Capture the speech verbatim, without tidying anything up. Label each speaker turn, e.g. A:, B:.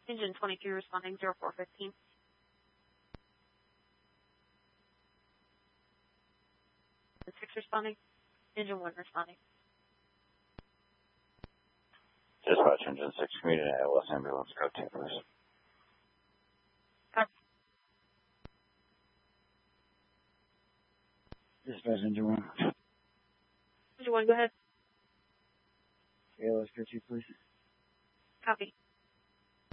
A: Engine twenty-two responding, zero four fifteen. six responding. Engine one responding.
B: Dispatch, Engine six, community A L S ambulance, code ten, please.
A: Copy.
B: Dispatch, Engine one.
A: Engine one, go ahead.
B: A L S code two, please.
A: Copy.